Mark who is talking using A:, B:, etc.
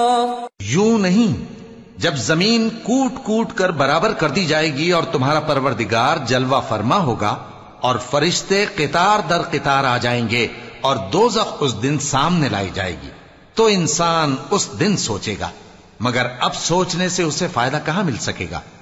A: यूं नहीं, जब जमीन कूट कूट कर बराबर कर दी जाएगी और तुम्हारा परवरदिगार जलवा फरमा होगा और फरिश्ते कितार दर कितार आ जाएंगे और दोज़ख उस दिन सामने लाई जाएगी, तो इंसान उस दिन सोचेगा, मगर अब सोचने से उसे फायदा कहां मिल सकेगा।